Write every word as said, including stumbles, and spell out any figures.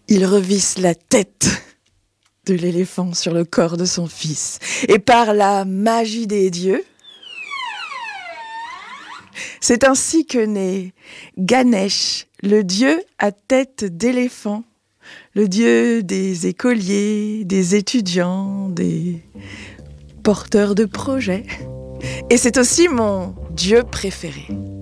Il revisse la tête de l'éléphant sur le corps de son fils. Et par la magie des dieux, c'est ainsi que naît Ganesh, le dieu à tête d'éléphant, le dieu des écoliers, des étudiants, des porteurs de projets. Et c'est aussi mon dieu préféré.